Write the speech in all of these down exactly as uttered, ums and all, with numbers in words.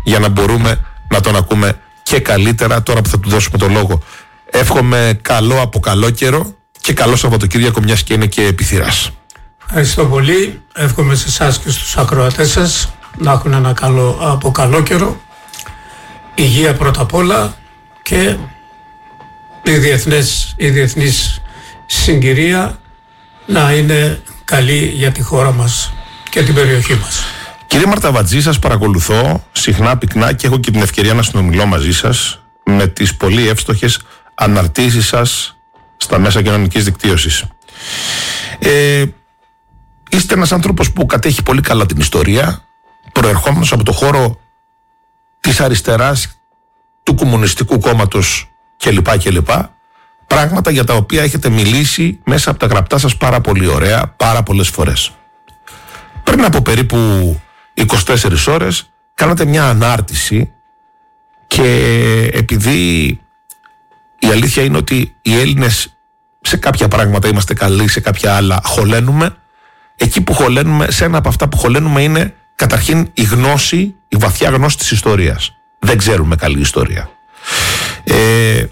για να μπορούμε να τον ακούμε και καλύτερα τώρα που θα του δώσουμε το λόγο. Εύχομαι καλό από καλό καιρό και καλό Σαββατοκύριακο, μιας και είναι και επιθυράς. Ευχαριστώ πολύ. Εύχομαι σε εσάς και στους ακροατές σας να έχουν ένα καλό από καλό καιρό, υγεία πρώτα απ' όλα και η, διεθνές, η διεθνής συγκυρία να είναι καλή για τη χώρα μας και την περιοχή μας. Κύριε Μαρταβατζή, σας παρακολουθώ συχνά πυκνά και έχω και την ευκαιρία να συνομιλώ μαζί σας με τις πολύ εύστοχες αναρτήσεις σας στα μέσα κοινωνικής δικτύωσης. Ε, είστε ένας άνθρωπος που κατέχει πολύ καλά την ιστορία, προερχόμενος από το χώρο της αριστεράς, του Κομμουνιστικού Κόμματος κλπ. κλπ. Πράγματα για τα οποία έχετε μιλήσει μέσα από τα γραπτά σας πάρα πολύ ωραία, πάρα πολλές φορές. Πριν από περίπου είκοσι ώρες κάνατε μια ανάρτηση και επειδή η αλήθεια είναι ότι οι Έλληνες σε κάποια πράγματα είμαστε καλοί, σε κάποια άλλα χωλένουμε, εκεί που χωλένουμε, σε ένα από αυτά που χωλένουμε είναι καταρχήν η γνώση, η βαθιά γνώση της ιστορίας. Δεν ξέρουμε καλή ιστορία. Ε,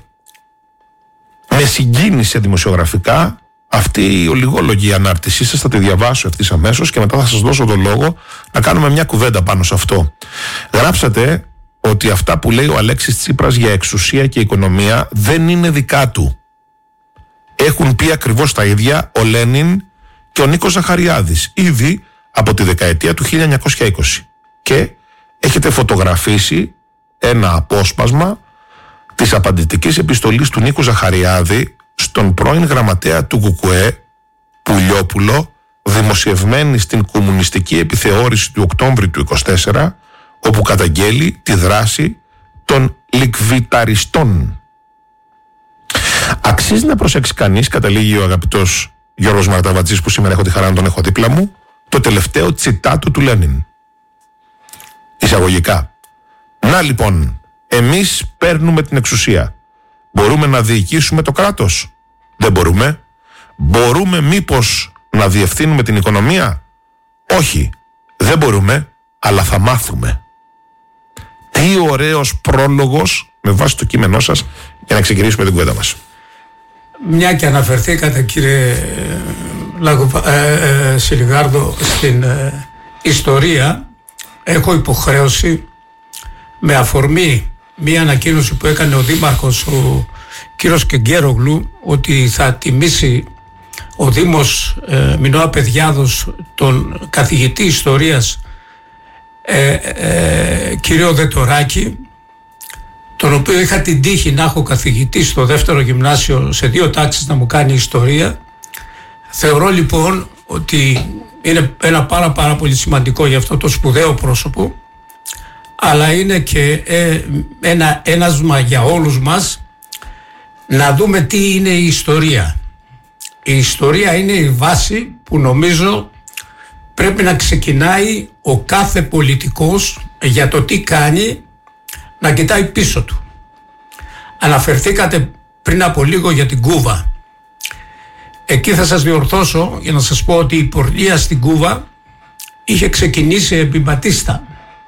με συγκίνησε δημοσιογραφικά αυτή η ολιγόλογη ανάρτησή σας, θα τη διαβάσω ευθύς αμέσως και μετά θα σας δώσω τον λόγο να κάνουμε μια κουβέντα πάνω σε αυτό. Γράψατε ότι αυτά που λέει ο Αλέξης Τσίπρας για εξουσία και οικονομία δεν είναι δικά του. Έχουν πει ακριβώς τα ίδια ο Λένιν και ο Νίκος Ζαχαριάδης ήδη από τη δεκαετία του χίλια εννιακόσια είκοσι. Και έχετε φωτογραφίσει ένα απόσπασμα της απαντητικής επιστολής του Νίκου Ζαχαριάδη στον πρώην γραμματέα του ΚΚΕ, Πουλιόπουλο, δημοσιευμένη στην Κομμουνιστική Επιθεώρηση του Οκτώβρη του είκοσι τέσσερα, όπου καταγγέλει τη δράση των λικβιταριστών. Αξίζει να προσέξει κανείς, καταλήγει ο αγαπητός Γιώργος Μαρταβατζής, που σήμερα έχω τη χαρά να τον έχω δίπλα μου, το τελευταίο τσιτάτο του Λένιν. Εισαγωγικά. Να λοιπόν, εμείς παίρνουμε την εξουσία. Μπορούμε να διοικήσουμε το κράτος? Δεν μπορούμε. Μπορούμε μήπως να διευθύνουμε την οικονομία? Όχι, δεν μπορούμε, αλλά θα μάθουμε. Τι ωραίος πρόλογος με βάση το κείμενό σας για να ξεκινήσουμε την κουβέντα μας. Μια και αναφερθήκατε, κύριε Λαγο, ε, ε, Σιλιγάρδο, στην ε, ιστορία, έχω υποχρέωση με αφορμή μια ανακοίνωση που έκανε ο Δήμαρχος, ο κύριος Κεγκέρογλου, ότι θα τιμήσει ο Δήμος ε, Μινώα Παιδιάδος τον καθηγητή ιστορίας ε, ε, κύριο Δετοράκη, τον οποίο είχα την τύχη να έχω καθηγητή στο δεύτερο γυμνάσιο σε δύο τάξεις να μου κάνει ιστορία. Θεωρώ λοιπόν ότι είναι ένα πάρα πάρα πολύ σημαντικό για αυτό το σπουδαίο πρόσωπο, αλλά είναι και ε, ένα ένασμα για όλους μας να δούμε τι είναι η ιστορία. Η ιστορία είναι η βάση που νομίζω πρέπει να ξεκινάει ο κάθε πολιτικός για το τι κάνει, να κοιτάει πίσω του. Αναφερθήκατε πριν από λίγο για την Κούβα. Εκεί θα σας διορθώσω για να σας πω ότι η πορνεία στην Κούβα είχε ξεκινήσει επί Μπατίστα.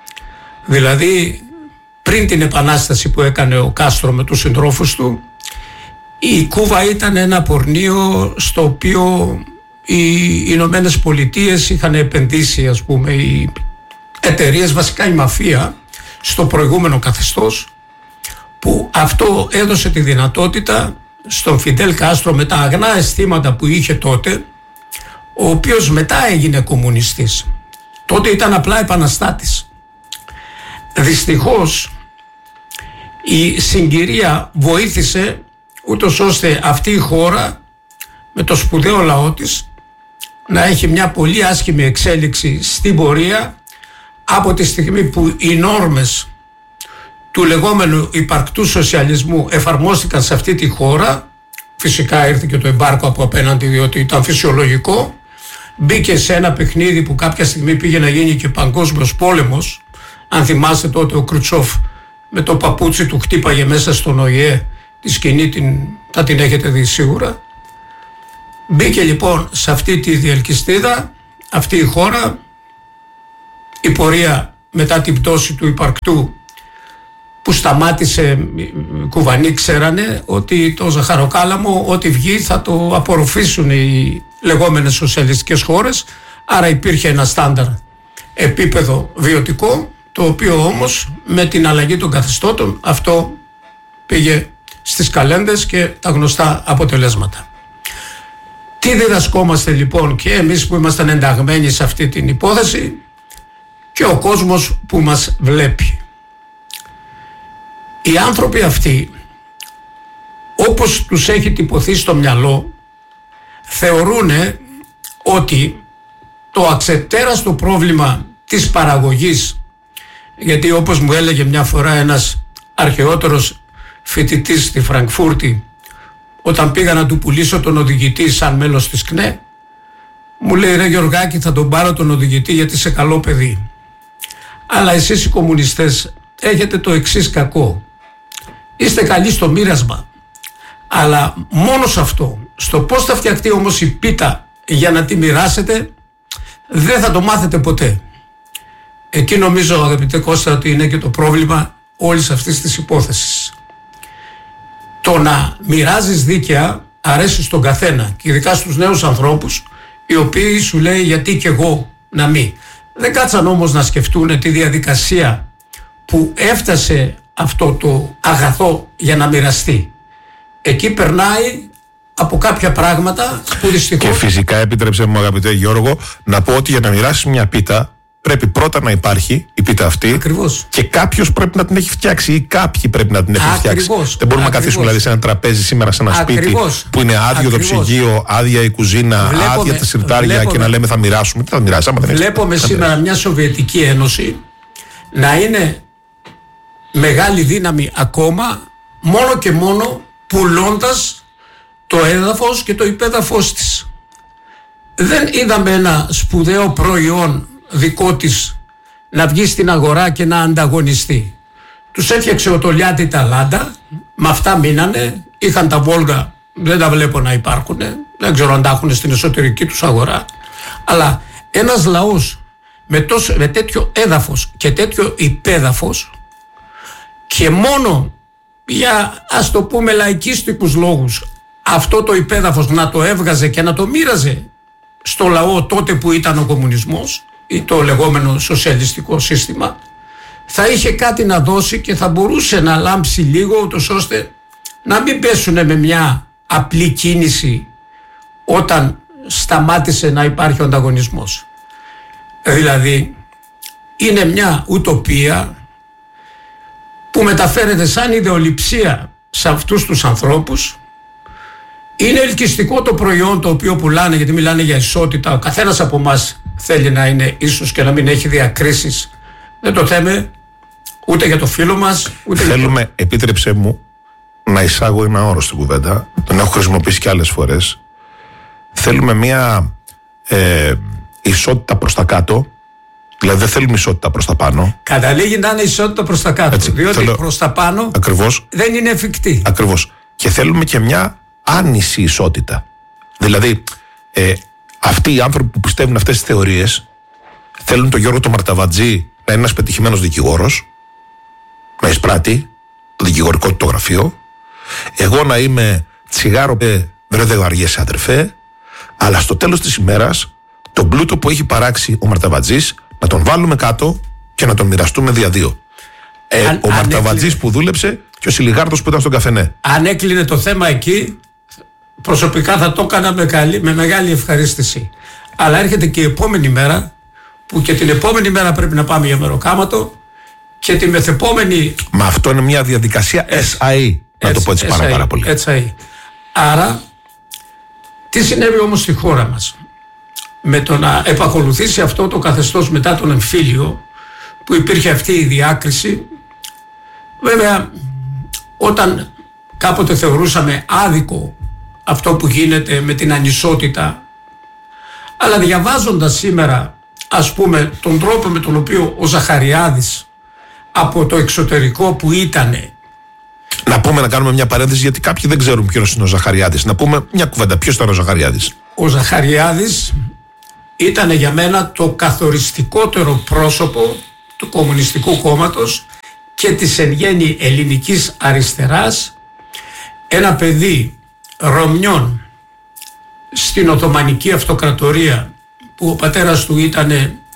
Δηλαδή πριν την επανάσταση που έκανε ο Κάστρο με τους συντρόφους του, η Κούβα ήταν ένα πορνείο στο οποίο οι Ηνωμένες Πολιτείες είχαν επενδύσει, ας πούμε, οι εταιρείες, βασικά η μαφία, στο προηγούμενο καθεστώς, που αυτό έδωσε τη δυνατότητα στον Φιντέλ Κάστρο, με τα αγνά αισθήματα που είχε τότε, ο οποίος μετά έγινε κομμουνιστής. Τότε ήταν απλά επαναστάτης. Δυστυχώς η συγκυρία βοήθησε ούτως ώστε αυτή η χώρα με το σπουδαίο λαό της να έχει μια πολύ άσχημη εξέλιξη στην πορεία, από τη στιγμή που οι νόρμες του λεγόμενου υπαρκτού σοσιαλισμού εφαρμόστηκαν σε αυτή τη χώρα. Φυσικά ήρθε και το εμπάρκο από απέναντι, διότι ήταν φυσιολογικό. Μπήκε σε ένα παιχνίδι που κάποια στιγμή πήγε να γίνει και παγκόσμιος πόλεμος. Αν θυμάστε, τότε ο Κρουτσόφ με το παπούτσι του χτύπαγε μέσα στον ΟΗΕ τη σκηνή, την, θα την έχετε δει σίγουρα. Μπήκε λοιπόν σε αυτή τη διελκυστίδα αυτή η χώρα. Η πορεία μετά την πτώση του υπαρκτού που σταμάτησε, κουβανοί ξέρανε ότι το ζαχαροκάλαμο ό,τι βγει θα το απορροφήσουν οι λεγόμενες σοσιαλιστικές χώρες, άρα υπήρχε ένα στάνταρ επίπεδο βιωτικό, το οποίο όμως με την αλλαγή των καθεστώτων αυτό πήγε στις καλένδες και τα γνωστά αποτελέσματα. Τι διδασκόμαστε λοιπόν και εμείς που ήμασταν ενταγμένοι σε αυτή την υπόθεση και ο κόσμος που μας βλέπει? Οι άνθρωποι αυτοί, όπως τους έχει τυπωθεί στο μυαλό, θεωρούν ότι το αξεπτέραστο πρόβλημα της παραγωγής, γιατί όπως μου έλεγε μια φορά ένας αρχαιότερος φοιτητής στη Φραγκφούρτη, όταν πήγα να του πουλήσω τον οδηγητή σαν μέλος της ΚΝΕ, μου λέει: ρε Γεωργάκη, θα τον πάρω τον οδηγητή γιατί είσαι καλό παιδί. Αλλά εσείς οι κομμουνιστές έχετε το εξής κακό. Είστε καλοί στο μοίρασμα, αλλά μόνο σε αυτό. Στο πώς θα φτιαχτεί όμως η πίτα για να τη μοιράσετε, δεν θα το μάθετε ποτέ. Εκεί νομίζω, αγαπητέ Κώστα, ότι είναι και το πρόβλημα όλης αυτής της υπόθεσης. Το να μοιράζεις δίκαια αρέσει στον καθένα και ειδικά στους νέους ανθρώπους, οι οποίοι σου λέει γιατί και εγώ να μην. Δεν κάτσαν όμως να σκεφτούν τη διαδικασία που έφτασε αυτό το αγαθό για να μοιραστεί. Εκεί περνάει από κάποια πράγματα που δυστυχώς... Και φυσικά, επίτρεψε μου αγαπητέ Γιώργο, να πω ότι για να μοιράσεις μια πίτα πρέπει πρώτα να υπάρχει η πίτα αυτή. Ακριβώς. Και κάποιος πρέπει να την έχει φτιάξει ή κάποιοι πρέπει να την έχουν φτιάξει. Ακριβώς. Δεν μπορούμε Ακριβώς. να καθίσουμε δηλαδή σε ένα τραπέζι σήμερα σε ένα Ακριβώς. σπίτι που είναι άδειο Ακριβώς. το ψυγείο, άδεια η κουζίνα, Βλέπουμε, άδεια τα συρτάρια βλέπουμε, και να λέμε θα μοιράσουμε. Τι θα μοιράσουμε? Βλέπουμε σήμερα μια Σοβιετική Ένωση να είναι μεγάλη δύναμη ακόμα μόνο και μόνο πουλώντας το έδαφος και το υπέδαφος της. Δεν είδαμε ένα σπουδαίο προϊόν δικό της να βγει στην αγορά και να ανταγωνιστεί. Τους έφτιαξε ο Τολιάτη τα Λάντα, με αυτά μείνανε, είχαν τα Βόλγα, δεν τα βλέπω να υπάρχουν, δεν ξέρω αν τα έχουν στην εσωτερική τους αγορά, αλλά ένας λαός με, τόσο, με τέτοιο έδαφος και τέτοιο υπέδαφος και μόνο για, ας το πούμε, λαϊκίστικους λόγους αυτό το υπέδαφος να το έβγαζε και να το μοίραζε στο λαό τότε που ήταν ο κομμουνισμός ή το λεγόμενο σοσιαλιστικό σύστημα, θα είχε κάτι να δώσει και θα μπορούσε να λάμψει λίγο, ούτως ώστε να μην πέσουν με μια απλή κίνηση όταν σταμάτησε να υπάρχει ο ανταγωνισμός. Δηλαδή είναι μια ουτοπία που μεταφέρεται σαν ιδεολειψία σε αυτούς τους ανθρώπους. Είναι ελκυστικό το προϊόν το οποίο πουλάνε, γιατί μιλάνε για ισότητα. Ο καθένας από εμάς θέλει να είναι ίσος και να μην έχει διακρίσεις. Δεν το θέμε ούτε για το φίλο μας, ούτε Θέλουμε, για το... επίτρεψέ μου, να εισάγω ένα όρο στην κουβέντα. Τον έχω χρησιμοποιήσει και άλλες φορές. Θέλουμε μια ε, ισότητα προς τα κάτω. Δηλαδή δεν θέλουμε ισότητα προς τα πάνω. Καταλήγει να είναι ισότητα προς τα κάτω. Έτσι, διότι θέλω... προς τα πάνω Ακριβώς. δεν είναι εφικτή. Ακριβώς. Και θέλουμε και μια άνηση ισότητα. Δηλαδή, ε, αυτοί οι άνθρωποι που πιστεύουν αυτές τις θεωρίες θέλουν τον Γιώργο τον Μαρταβατζή να είναι ένας πετυχημένος δικηγόρος, να εισπράττει το δικηγορικό του το γραφείο, εγώ να είμαι τσιγάρο, ε, δεν δεν αργέσαι αδερφέ, αλλά στο τέλος της ημέρας τον πλούτο που έχει παράξει ο Μαρταβατζής να τον βάλουμε κάτω και να τον μοιραστούμε δια δύο. Ε, Αν- ο αν Μαρταβατζής έκλεινε- που δούλεψε και ο Σιλιγάρδος που ήταν στον καφενέ. Αν έκλεινε το θέμα εκεί, προσωπικά θα το έκανα με, καλή, με μεγάλη ευχαρίστηση. Αλλά έρχεται και η επόμενη μέρα, που και την επόμενη μέρα πρέπει να πάμε για μεροκάματο και τη μεθεπόμενη... Μα αυτό είναι μια διαδικασία ες άι, να το πω έτσι πάρα, πάρα πολύ. Έτσι. Άρα, τι συνέβη όμως στη χώρα μας? Με το να επακολουθήσει αυτό το καθεστώς μετά τον εμφύλιο, που υπήρχε αυτή η διάκριση, βέβαια, όταν κάποτε θεωρούσαμε άδικο αυτό που γίνεται με την ανισότητα, αλλά διαβάζοντας σήμερα, ας πούμε, τον τρόπο με τον οποίο ο Ζαχαριάδης από το εξωτερικό που ήτανε, Να πούμε, να κάνουμε μια παρένθεση, γιατί κάποιοι δεν ξέρουν ποιος είναι ο Ζαχαριάδης. Να πούμε μια κουβέντα. Ποιος ήταν ο Ζαχαριάδης? ο Ζαχαριάδης ήταν για μένα το καθοριστικότερο πρόσωπο του Κομμουνιστικού Κόμματος και της εν γέννη ελληνικής αριστεράς, ένα παιδί Ρωμιών στην Οθωμανική Αυτοκρατορία, που ο πατέρας του ήταν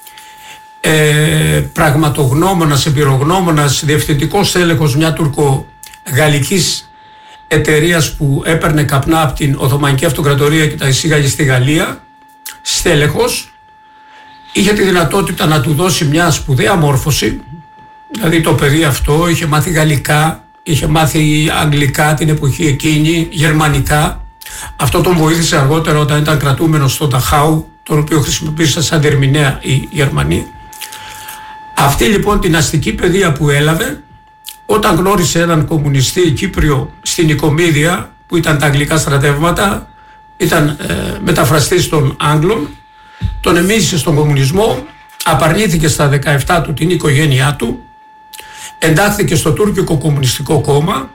ε, πραγματογνώμονας, εμπειρογνώμονας, διευθυντικός τέλεχος μια τουρκο-γαλλικής εταιρείας που έπαιρνε καπνά από την Οθωμανική Αυτοκρατορία και τα εισήγαγε στη Γαλλία, στέλεχος, είχε τη δυνατότητα να του δώσει μια σπουδαία μόρφωση. Δηλαδή το παιδί αυτό είχε μάθει γαλλικά, είχε μάθει αγγλικά την εποχή εκείνη, γερμανικά. Αυτό τον βοήθησε αργότερα όταν ήταν κρατούμενος στο Νταχάου, τον οποίο χρησιμοποίησαν σαν διερμηνέα οι Γερμανοί. Αυτή λοιπόν την αστική παιδεία που έλαβε, όταν γνώρισε έναν κομμουνιστή Κύπριο στην Νικομίδια, που ήταν τα αγγλικά στρατεύματα, ήταν ε, μεταφραστής των Άγγλων, τον εμίσησε στον κομμουνισμό, απαρνήθηκε στα δεκαεπτά του την οικογένειά του, εντάχθηκε στο Τούρκικο Κομμουνιστικό Κόμμα.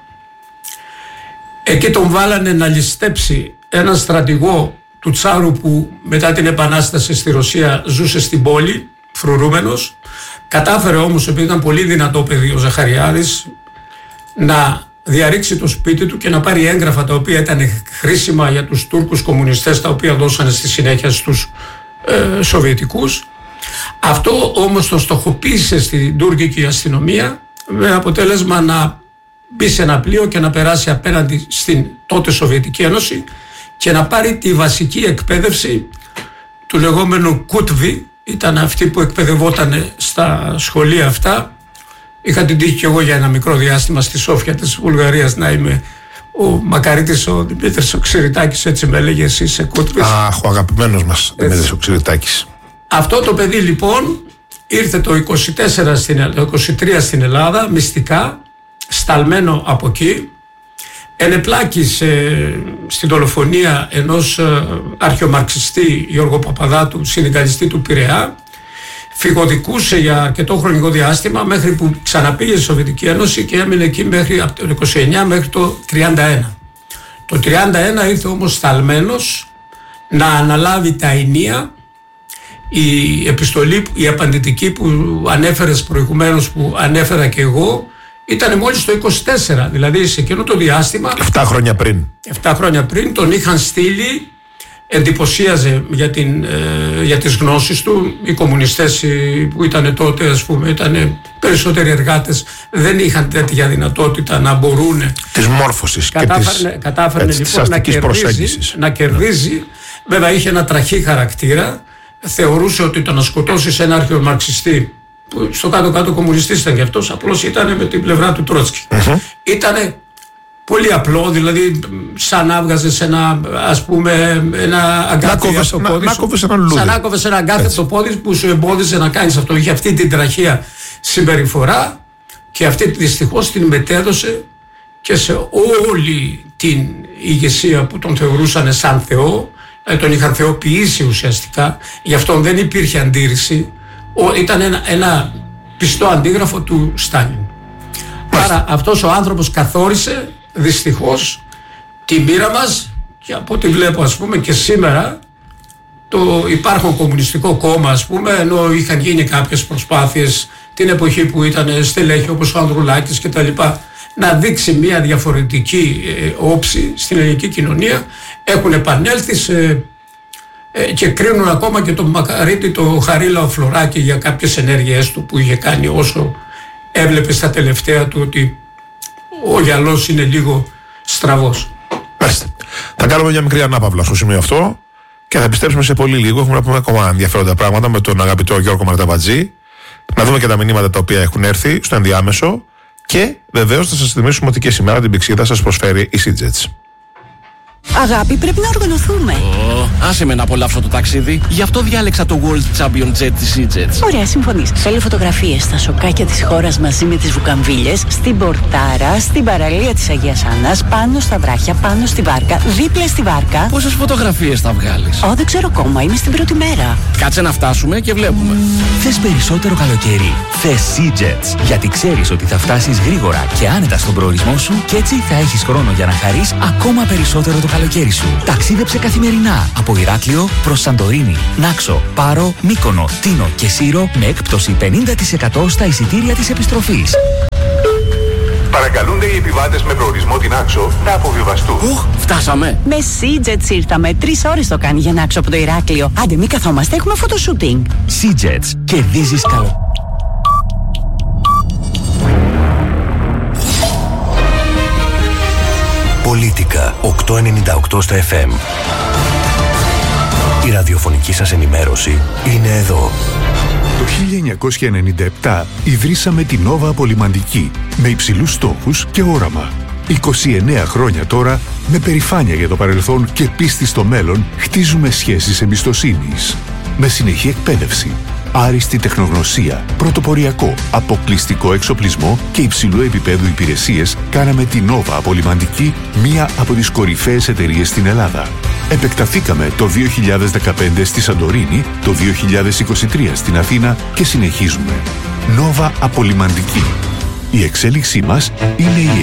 Εκεί τον βάλανε να ληστέψει έναν στρατηγό του Τσάρου που μετά την Επανάσταση στη Ρωσία ζούσε στην πόλη, φρουρούμενος. Κατάφερε όμως, επειδή ήταν πολύ δυνατό παιδί ο Ζαχαριάδης, να διαρρήξει το σπίτι του και να πάρει έγγραφα τα οποία ήταν χρήσιμα για τους Τούρκους κομμουνιστές, τα οποία δώσανε στη συνέχεια στους ε, Σοβιετικούς. Αυτό όμως το στοχοποίησε στην τουρκική αστυνομία, με αποτέλεσμα να μπει σε ένα πλοίο και να περάσει απέναντι στην τότε Σοβιετική Ένωση και να πάρει τη βασική εκπαίδευση του λεγόμενου Κούτβι. Ήταν αυτή που εκπαιδευόταν στα σχολεία αυτά. Είχα την τύχη και εγώ για ένα μικρό διάστημα στη Σόφια της Βουλγαρίας να είμαι ο μακαρίτης ο Δημήτρης ο Ξηριτάκης, έτσι με έλεγε, εσύ σε Κούτβις. Αχ, ο αγαπημένος μας Δημήτρης ο Ξηριτάκης. Αυτό το παιδί λοιπόν ήρθε το είκοσι τέσσερα, το είκοσι τρία στην Ελλάδα, μυστικά, σταλμένο από εκεί, ενεπλάκησε στην δολοφονία ενός ε, αρχαιομαρξιστή Γιώργο Παπαδάτου, συνδικαλιστή του Πειραιά, φυγοδικούσε για αρκετό χρονικό διάστημα μέχρι που ξαναπήγε στη Σοβιετική Ένωση και έμεινε εκεί μέχρι, από το είκοσι εννιά μέχρι το τριάντα ένα. Το τριάντα ένα ήρθε όμως σταλμένος να αναλάβει τα ενία. Η επιστολή, η απαντητική που ανέφερες προηγουμένως, που ανέφερα και εγώ, ήταν μόλις το είκοσι τέσσερα, δηλαδή σε εκείνο το διάστημα. Εφτά χρόνια πριν. Εφτά χρόνια πριν τον είχαν στείλει, εντυπωσίαζε για, την, ε, για τις γνώσεις του. Οι κομμουνιστές που ήταν τότε, ας πούμε, ήταν περισσότεροι εργάτες, δεν είχαν τέτοια δυνατότητα να μπορούν. Της μόρφωσης κατάφερνε, και της, κατάφερνε έτσι, λοιπόν να κερδίζει, να κερδίζει. Βέβαια είχε ένα τραχή χαρακτήρα. Θεωρούσε ότι το να σκοτώσεις ένα αρχαιομαρξιστή, που στο κάτω-κάτω κομμουνιστής ήταν και αυτός, απλώς ήταν με την πλευρά του Τρότσκι. Uh-huh. Ήτανε πολύ απλό, δηλαδή σαν να έβγαζες ένα, ας πούμε, ένα αγκάθι από το πόδι να, σου, να ένα σαν να άκοβες ένα αγκάθι από το πόδι που σου εμπόδιζε να κάνεις αυτό. Είχε αυτή την τραχία συμπεριφορά και αυτή δυστυχώς την μετέδωσε και σε όλη την ηγεσία που τον θεωρούσαν σαν Θεό. Τον είχαν θεοποιήσει ουσιαστικά, γι' αυτό δεν υπήρχε αντίρρηση. Ήταν ένα, ένα πιστό αντίγραφο του Στάλιν. Άρα αυτός ο άνθρωπος καθόρισε δυστυχώς τη μοίρα μας, και από ό,τι βλέπω, ας πούμε, και σήμερα το υπάρχον κομμουνιστικό κόμμα, ας πούμε, ενώ είχαν γίνει κάποιες προσπάθειες την εποχή που ήταν στελέχη όπως ο Ανδρουλάκης και τα λοιπά, να δείξει μια διαφορετική ε, όψη στην ελληνική κοινωνία, έχουν επανέλθει σε, ε, και κρίνουν ακόμα και τον μακαρίτη το Χαρίλαο Φλωράκη για κάποιες ενέργειές του που είχε κάνει, όσο έβλεπε στα τελευταία του ότι ο γυαλός είναι λίγο στραβός. Μάλιστα. Θα κάνουμε μια μικρή ανάπαυλα στο σημείο αυτό και θα επιστρέψουμε σε πολύ λίγο. Έχουμε να πούμε ακόμα ενδιαφέροντα πράγματα με τον αγαπητό Γιώργο Μαρταβατζή, να δούμε και τα μηνύματα τα οποία έχουν έρθει στο ενδιάμεσο. Και βεβαίως θα σας θυμίσουμε ότι και σήμερα την πηξίδα σας προσφέρει η SeaJets. Αγάπη, πρέπει να οργανωθούμε. Oh, άσε με να απολαύσω το ταξίδι. Γι' αυτό διάλεξα το World Champion Jet της SeaJets. Ωραία, συμφωνείς. Θέλω φωτογραφίες στα σοκάκια της χώρας μαζί με τις βουκαμβίλες, στην Πορτάρα, στην παραλία της Αγίας Άννας, πάνω στα βράχια, πάνω στη βάρκα, δίπλα στη βάρκα. Πόσες φωτογραφίες θα βγάλεις? Ω, δεν ξέρω ακόμα, είμαι στην πρώτη μέρα. Κάτσε να φτάσουμε και βλέπουμε. Mm. Θες περισσότερο καλοκαίρι? Θες SeaJets. Γιατί ξέρεις ότι θα φτάσεις γρήγορα και άνετα στον προορισμό σου και έτσι θα έχεις χρόνο για να χαρείς ακόμα περισσότερο το καλοκαίρι. καλοκαίρι σου. Ταξίδεψε καθημερινά από Ηράκλειο προς Σαντορίνη, Νάξο, Πάρο, Μύκονο, Τίνο και Σύρο με έκπτωση πενήντα τοις εκατό στα εισιτήρια της επιστροφής. Παρακαλούνται οι επιβάτες με προορισμό την Άξο να αποβιβαστούν. Οχ, φτάσαμε. Με SeaJets ήρθαμε. Τρεις ώρες το κάνει για να άξω από το Ηράκλειο. Άντε, μην καθόμαστε, έχουμε φωτοσούτινγκ. SeaJets. Κερδίζεις καλό. Πολίτικα οκτακόσια ενενήντα οκτώ στα εφ εμ. Η ραδιοφωνική σας ενημέρωση είναι εδώ. Το χίλια εννιακόσια ενενήντα επτά ιδρύσαμε την Nova Απολυμαντική με υψηλούς στόχους και όραμα. είκοσι εννέα χρόνια τώρα, με περηφάνεια για το παρελθόν και πίστη στο μέλλον, χτίζουμε σχέσεις εμπιστοσύνης. Με συνεχή εκπαίδευση, άριστη τεχνογνωσία, πρωτοποριακό, αποκλειστικό εξοπλισμό και υψηλού επίπεδου υπηρεσίες, κάναμε την Nova Απολυμαντική μία από τις κορυφαίες εταιρείες στην Ελλάδα. Επεκταθήκαμε το δύο χιλιάδες δεκαπέντε στη Σαντορίνη, το δύο χιλιάδες είκοσι τρία στην Αθήνα και συνεχίζουμε. Nova Απολυμαντική. Η εξέλιξή μας είναι η